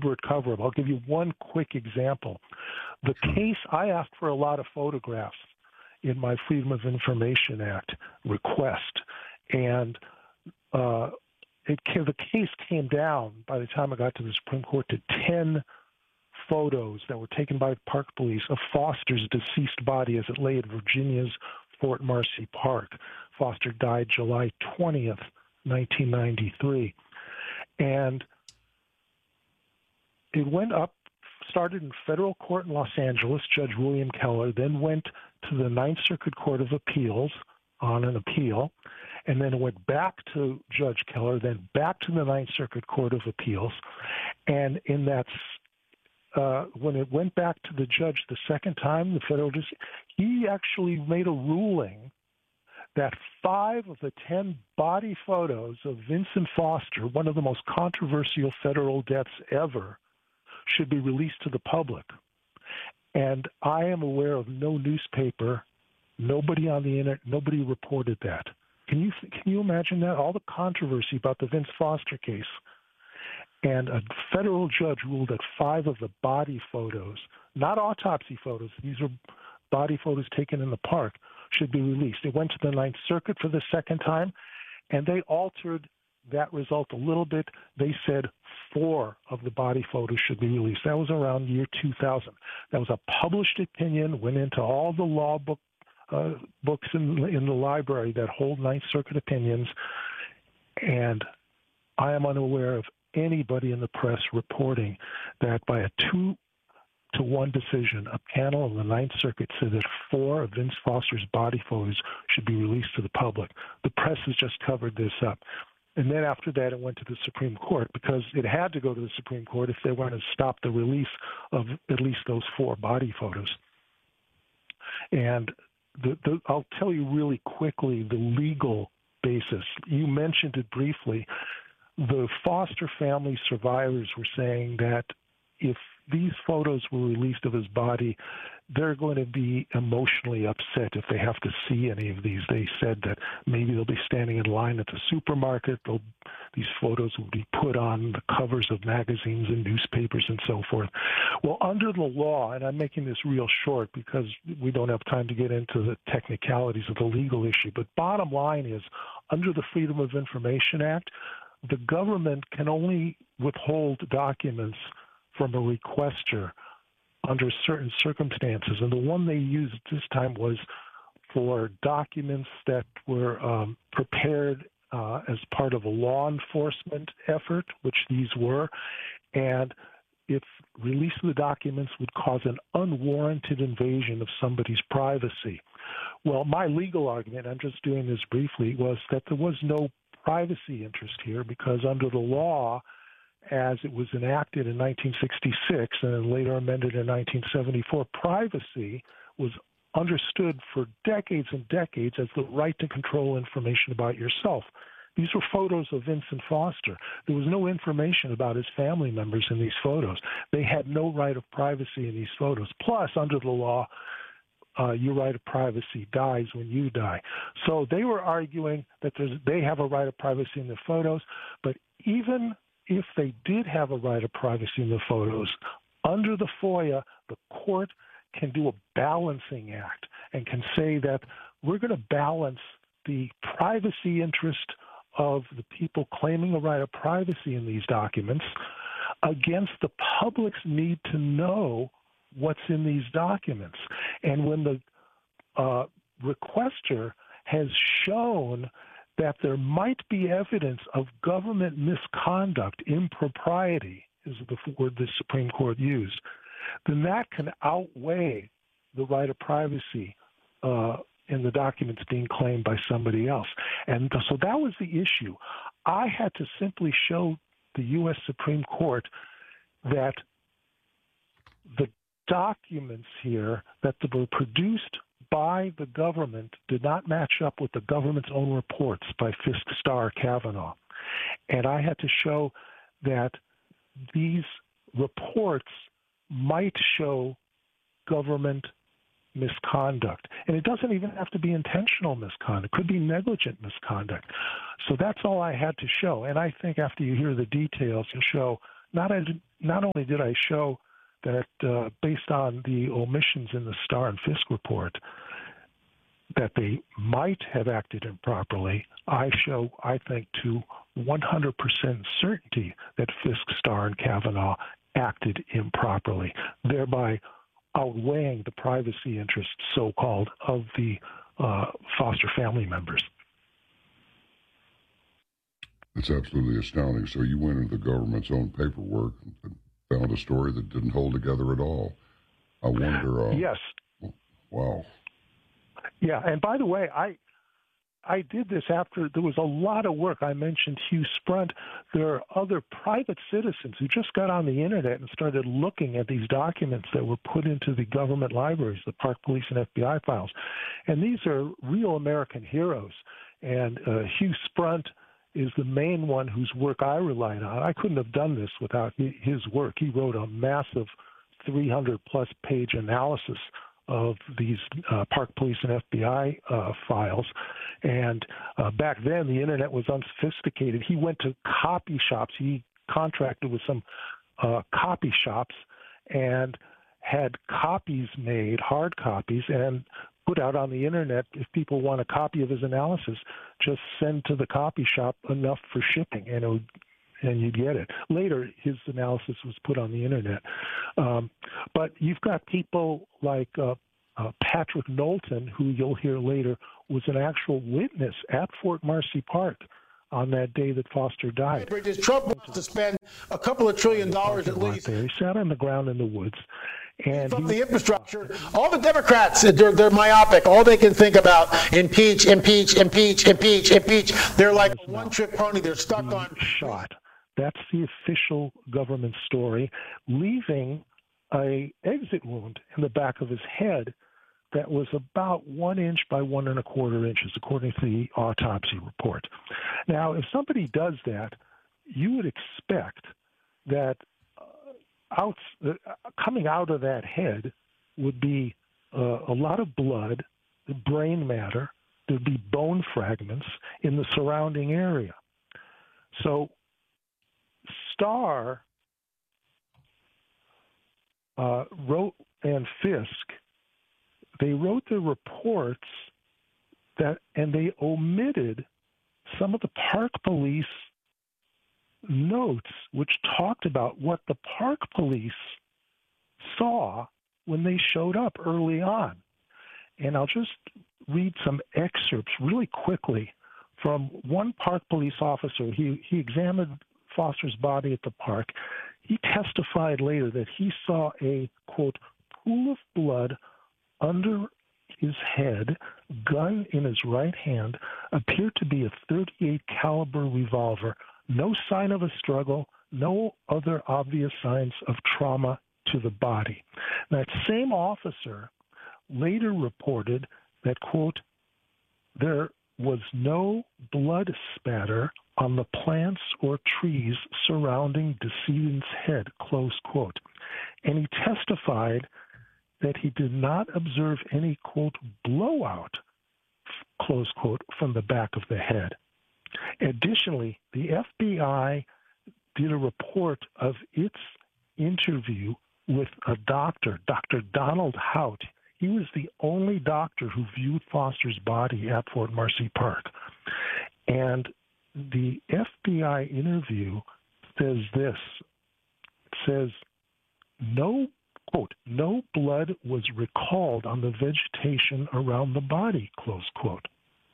deliberate cover-up. I'll give you one quick example. The case, I asked for a lot of photographs in my Freedom of Information Act request, and the case came down by the time I got to the Supreme Court to 10 photos that were taken by Park Police of Foster's deceased body as it lay at Virginia's Fort Marcy Park. Foster died July 20th, 1993. And it went up, started in federal court in Los Angeles, Judge William Keller, then went to the Ninth Circuit Court of Appeals on an appeal, and then it went back to Judge Keller, then back to the Ninth Circuit Court of Appeals. And in that, when it went back to the judge the second time, the federal judge, he actually made a ruling that 5 of the 10 body photos of Vincent Foster, one of the most controversial federal deaths ever, should be released to the public. And I am aware of no newspaper, nobody on the internet, nobody reported that. Can you imagine that? All the controversy about the Vince Foster case. And a federal judge ruled that 5 of the body photos, not autopsy photos, these are body photos taken in the park, should be released. It went to the Ninth Circuit for the second time, and they altered that result a little bit. They said 4 of the body photos should be released. That was around year 2000. That was a published opinion, went into all the law books in the library that hold Ninth Circuit opinions, and I am unaware of anybody in the press reporting that by a 2-to-1 decision, a panel of the Ninth Circuit said that 4 of Vince Foster's body photos should be released to the public. The press has just covered this up. And then after that, it went to the Supreme Court because it had to go to the Supreme Court if they wanted to stop the release of at least those 4 body photos. And I'll tell you really quickly the legal basis. You mentioned it briefly. The Foster family survivors were saying that if these photos were released of his body, they're going to be emotionally upset if they have to see any of these. They said that maybe they'll be standing in line at the supermarket. These photos will be put on the covers of magazines and newspapers and so forth. Well, under the law, and I'm making this real short because we don't have time to get into the technicalities of the legal issue, but bottom line is, under the Freedom of Information Act, the government can only withhold documents from a requester under certain circumstances. And the one they used this time was for documents that were prepared as part of a law enforcement effort, which these were. And if release of the documents would cause an unwarranted invasion of somebody's privacy. Well, my legal argument, I'm just doing this briefly, was that there was no privacy interest here because under the law, as it was enacted in 1966 and then later amended in 1974, privacy was understood for decades and decades as the right to control information about yourself. These were photos of Vincent Foster. There was no information about his family members in these photos. They had no right of privacy in these photos. Plus, under the law, your right of privacy dies when you die. So they were arguing that they have a right of privacy in the photos, but even if they did have a right of privacy in the photos, under the FOIA, the court can do a balancing act and can say that we're going to balance the privacy interest of the people claiming a right of privacy in these documents against the public's need to know what's in these documents. And when the requester has shown that there might be evidence of government misconduct, impropriety is the word the Supreme Court used, then that can outweigh the right of privacy in the documents being claimed by somebody else. And so that was the issue. I had to simply show the U.S. Supreme Court that the documents here that were produced by the government did not match up with the government's own reports by Fisk, Starr, Kavanaugh. And I had to show that these reports might show government misconduct. And it doesn't even have to be intentional misconduct. It could be negligent misconduct. So that's all I had to show. And I think after you hear the details, you'll show not only did I show that based on the omissions in the Starr and Fisk report, that they might have acted improperly, I show, I think, to 100% certainty that Fisk, Starr, and Kavanaugh acted improperly, thereby outweighing the privacy interests, so-called, of the foster family members. It's absolutely astounding. So you went into the government's own paperwork and found a story that didn't hold together at all. I wonder... yes. Wow. Yeah, and by the way, I did this after there was a lot of work. I mentioned Hugh Sprunt. There are other private citizens who just got on the internet and started looking at these documents that were put into the government libraries, the Park Police and FBI files. And these are real American heroes. And Hugh Sprunt is the main one whose work I relied on. I couldn't have done this without his work. He wrote a massive 300-plus page analysis of these Park Police and FBI files. And back then, the internet was unsophisticated. He went to copy shops. He contracted with some copy shops and had copies made, hard copies, and put out on the internet. If people want a copy of his analysis, just send to the copy shop enough for shipping, and you get it. Later, his analysis was put on the internet. But you've got people like Patrick Knowlton, who you'll hear later, was an actual witness at Fort Marcy Park on that day that Foster died. Trump wants to spend a couple of $1 trillion at least. He sat on the ground in the woods. And from the infrastructure, all the Democrats, they're myopic. All they can think about, impeach, impeach, impeach, impeach, impeach. They're like a one-trick pony. They're stuck on shot. That's the official government story, leaving a exit wound in the back of his head that was about 1 inch by 1 1/4 inches, according to the autopsy report. Now, if somebody does that, you would expect that coming out of that head would be a lot of blood, brain matter, there'd be bone fragments in the surrounding area. So Starr wrote, and Fisk, they wrote the reports and they omitted some of the Park Police notes, which talked about what the Park Police saw when they showed up early on. And I'll just read some excerpts really quickly from one Park Police officer. He examined Foster's body at the park. He testified later that he saw a, quote, pool of blood under his head, gun in his right hand, appeared to be a .38 caliber revolver. No sign of a struggle, no other obvious signs of trauma to the body. That same officer later reported that, quote, there was no blood spatter on the plants or trees surrounding decedent's head, close quote. And he testified that he did not observe any, quote, blowout, close quote, from the back of the head. Additionally, the FBI did a report of its interview with a doctor, Dr. Donald Hout. He was the only doctor who viewed Foster's body at Fort Marcy Park. And the FBI interview says this. It says, no, quote, no blood was recalled on the vegetation around the body, close quote.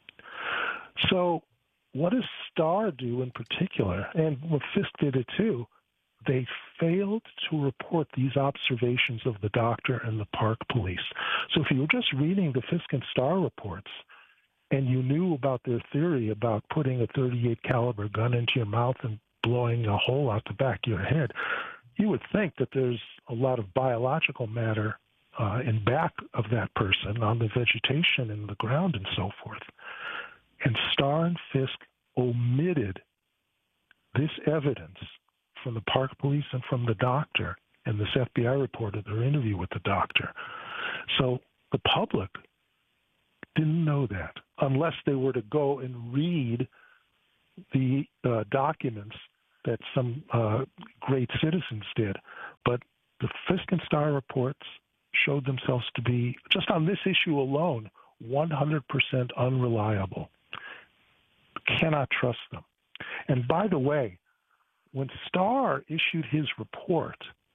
So what does Starr do in particular? And Fisk did it too. They failed to report these observations of the doctor and the Park Police. So if you were just reading the Fisk and Starr reports and you knew about their theory about putting a .38 caliber gun into your mouth and blowing a hole out the back of your head, you would think that there's a lot of biological matter in back of that person on the vegetation and the ground and so forth. And Starr and Fisk omitted this evidence from the Park Police and from the doctor, and this FBI reported their interview with the doctor. So the public didn't know that unless they were to go and read the documents that some great citizens did, but the Fisk and Starr reports showed themselves to be, just on this issue alone, 100% unreliable. Cannot trust them. And by the way, when Starr issued his report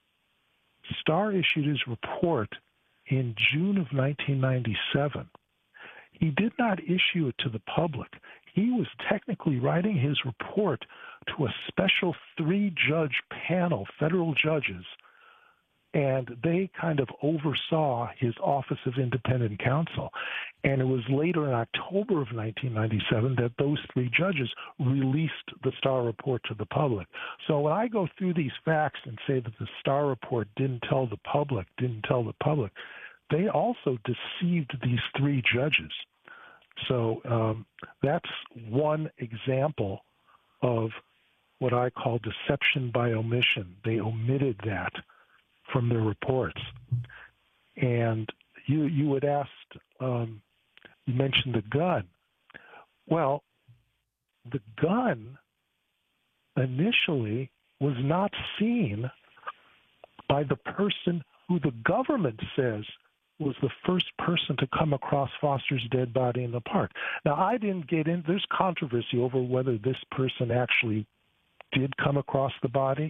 in June of 1997. He did not issue it to the public. He was technically writing his report to a special 3-judge panel, federal judges, and they kind of oversaw his Office of Independent Counsel. And it was later in October of 1997 that those 3 judges released the Starr report to the public. So when I go through these facts and say that the Starr report didn't tell the public, they also deceived these 3 judges. So that's one example of what I call deception by omission. They omitted that from their reports. And you had asked, you mentioned the gun. Well, the gun initially was not seen by the person who the government says was the first person to come across Foster's dead body in the park. Now, I didn't get in. There's controversy over whether this person actually did come across the body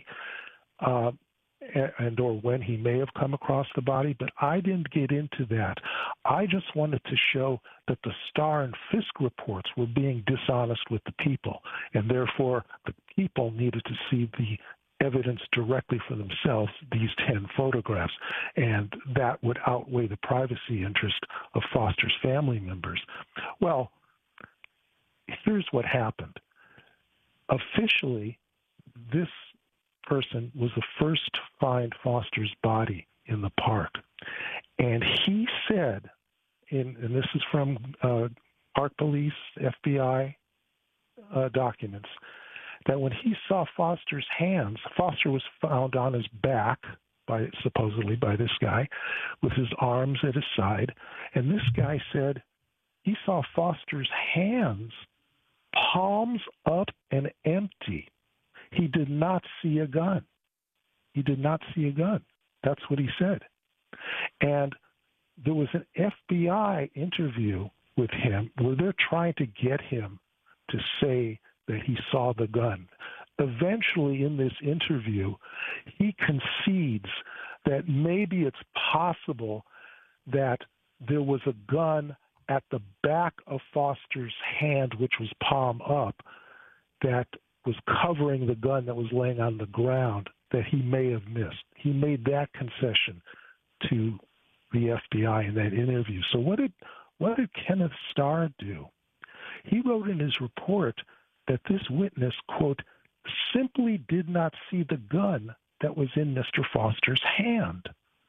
and or when he may have come across the body, but I didn't get into that. I just wanted to show that the Starr and Fisk reports were being dishonest with the people, and therefore the people needed to see the evidence directly for themselves, these 10 photographs, and that would outweigh the privacy interest of Foster's family members. Well, here's what happened. Officially, this person was the first to find Foster's body in the park. And he said, and this is from Park Police, FBI documents, that when he saw Foster's hands, Foster was found on his back, supposedly by this guy, with his arms at his side. And this guy said he saw Foster's hands, palms up and empty. He did not see a gun. He did not see a gun. That's what he said. And there was an FBI interview with him where they're trying to get him to say that he saw the gun. Eventually, in this interview, he concedes that maybe it's possible that there was a gun at the back of Foster's hand, which was palm up, that was covering the gun that was laying on the ground that he may have missed. He made that concession to the FBI in that interview. So what did Kenneth Starr do? He wrote in his report that this witness, quote, simply did not see the gun that was in Mr. Foster's hand.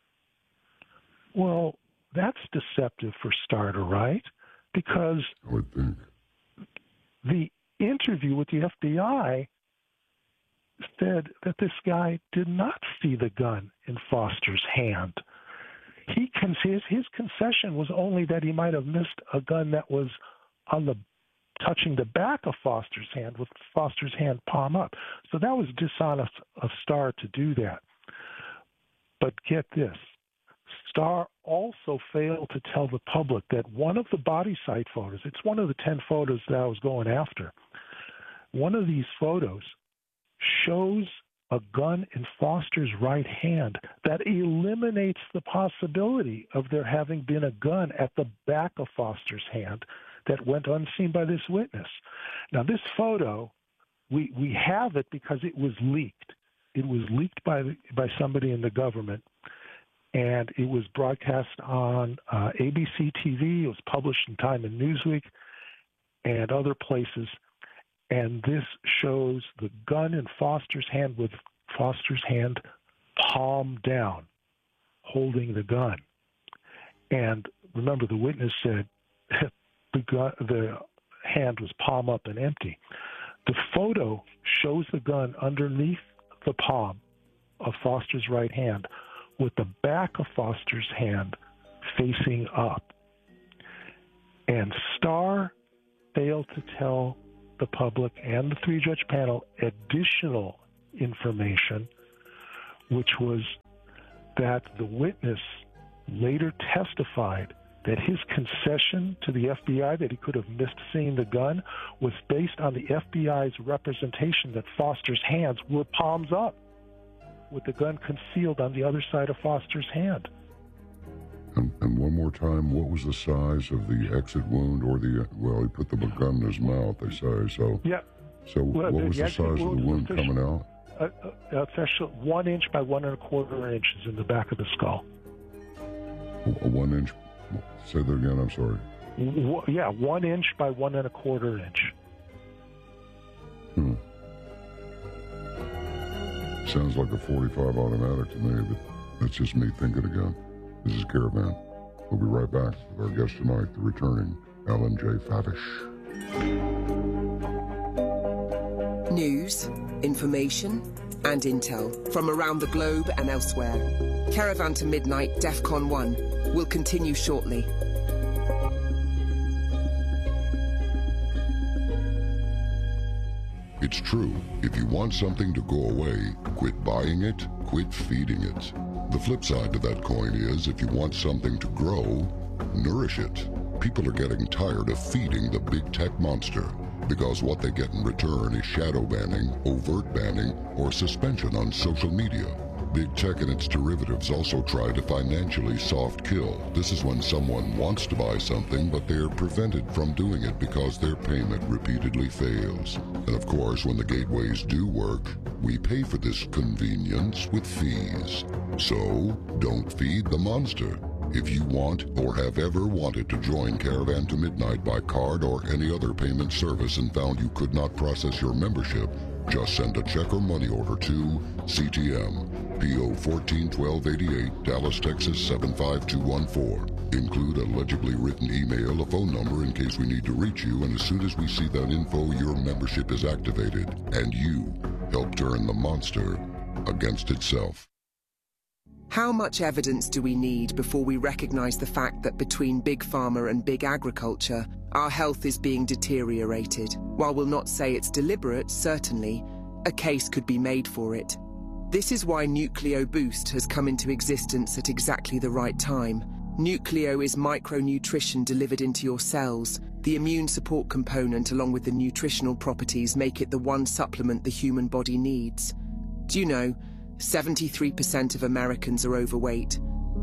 Well, that's deceptive for Starr, right? Because I would think the interview with the FBI said that this guy did not see the gun in Foster's hand. His concession was only that he might have missed a gun that was touching the back of Foster's hand, with Foster's hand palm up. So that was dishonest of Starr to do that. But get this, Starr also failed to tell the public that one of the body site photos, it's one of the 10 photos that I was going after, one of these photos shows a gun in Foster's right hand that eliminates the possibility of there having been a gun at the back of Foster's hand that went unseen by this witness. Now, this photo, we have it because it was leaked. It was leaked by somebody in the government, and it was broadcast on ABC TV. It was published in Time and Newsweek and other places. And this shows the gun in Foster's hand with Foster's hand palm down, holding the gun. And remember, the witness said the hand was palm up and empty. The photo shows the gun underneath the palm of Foster's right hand with the back of Foster's hand facing up. And Starr failed to tell the public and the three-judge panel additional information, which was that the witness later testified that his concession to the FBI that he could have missed seeing the gun was based on the FBI's representation that Foster's hands were palms up, with the gun concealed on the other side of Foster's hand. And one more time, what was the size of the exit wound or well, he put the gun in his mouth, they say, so. Yeah. So what was the size of the wound coming out? Official 1 inch by 1 1/4 inches in the back of the skull. A 1 inch? Say that again, I'm sorry. 1 inch by 1 1/4 inch. Sounds like a .45 automatic to me, but that's just me thinking again. This is Caravan. We'll be right back with our guest tonight, the returning Alan J. Favish. News, information, and intel from around the globe and elsewhere. Caravan to Midnight DEFCON 1 will continue shortly. It's true. If you want something to go away, quit buying it, quit feeding it. The flip side to that coin is, if you want something to grow, nourish it. People are getting tired of feeding the big tech monster, because what they get in return is shadow banning, overt banning, or suspension on social media. Big tech and its derivatives also try to financially soft kill. This is when someone wants to buy something, but they're prevented from doing it because their payment repeatedly fails. And of course, when the gateways do work, we pay for this convenience with fees. So, don't feed the monster. If you want or have ever wanted to join Caravan to Midnight by card or any other payment service and found you could not process your membership, just send a check or money order to CTM, P.O. 141288, Dallas, Texas 75214. Include a legibly written email, a phone number in case we need to reach you, and as soon as we see that info, your membership is activated, and you help turn the monster against itself. How much evidence do we need before we recognize the fact that between Big Pharma and Big Agriculture, our health is being deteriorated? While we'll not say it's deliberate, certainly, a case could be made for it. This is why Nucleo Boost has come into existence at exactly the right time. Nucleo is micronutrition delivered into your cells. The immune support component along with the nutritional properties make it the one supplement the human body needs. Do you know, 73% of Americans are overweight,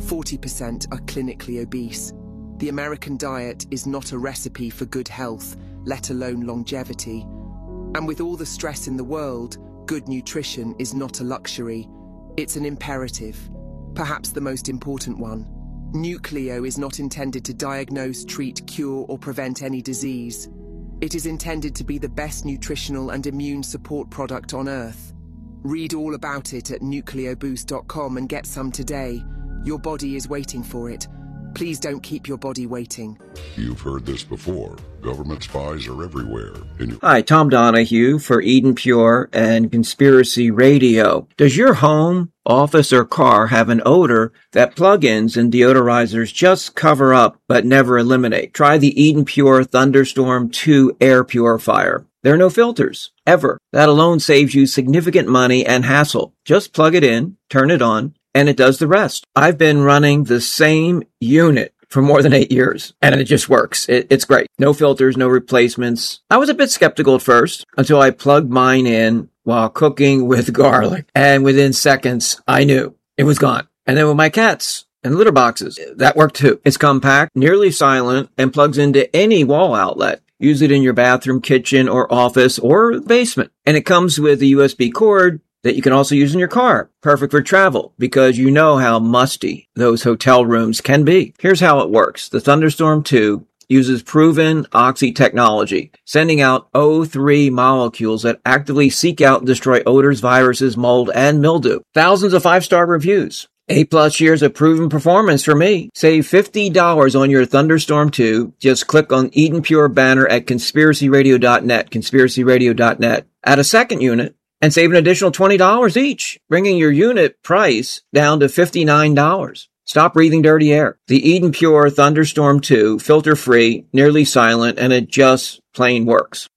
40% are clinically obese. The American diet is not a recipe for good health, let alone longevity. And with all the stress in the world, good nutrition is not a luxury, it's an imperative, perhaps the most important one. Nucleo is not intended to diagnose, treat, cure, or prevent any disease. It is intended to be the best nutritional and immune support product on Earth. Read all about it at nucleoboost.com and get some today. Your body is waiting for it. Please don't keep your body waiting. You've heard this before. Government spies are everywhere. Hi, Tom Donahue for Eden Pure and Conspiracy Radio. Does your home, office, or car have an odor that plug-ins and deodorizers just cover up but never eliminate? Try the Eden Pure Thunderstorm 2 air purifier. There are no filters, ever. That alone saves you significant money and hassle. Just plug it in, turn it on, and it does the rest. I've been running the same unit for more than 8 years, and it just works. It's great. No filters, no replacements. I was a bit skeptical at first until I plugged mine in while cooking with garlic, and within seconds, I knew it was gone. And then with my cats and litter boxes, that worked too. It's compact, nearly silent, and plugs into any wall outlet. Use it in your bathroom, kitchen, or office, or basement. And it comes with a USB cord that you can also use in your car. Perfect for travel, because you know how musty those hotel rooms can be. Here's how it works. The Thunderstorm 2 uses proven oxy technology, sending out O3 molecules that actively seek out and destroy odors, viruses, mold, and mildew. Thousands of 5-star reviews. 8+ years of proven performance for me. Save $50 on your Thunderstorm 2. Just click on Eden Pure banner at conspiracyradio.net, conspiracyradio.net. Add a second unit and save an additional $20 each, bringing your unit price down to $59. Stop breathing dirty air. The Eden Pure Thunderstorm 2, filter-free, nearly silent, and it just plain works.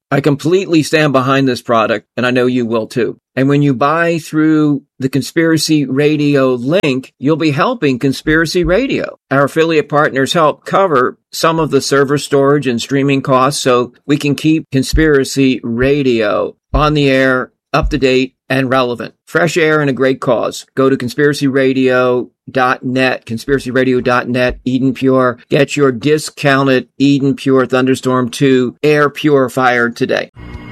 I completely stand behind this product, and I know you will too. And when you buy through the Conspiracy Radio link, you'll be helping Conspiracy Radio. Our affiliate partners help cover some of the server storage and streaming costs so we can keep Conspiracy Radio on the air, up to date, and relevant. Fresh air and a great cause. Go to conspiracyradio.net, conspiracyradio.net, Eden Pure. Get your discounted Eden Pure Thunderstorm 2 air purifier today.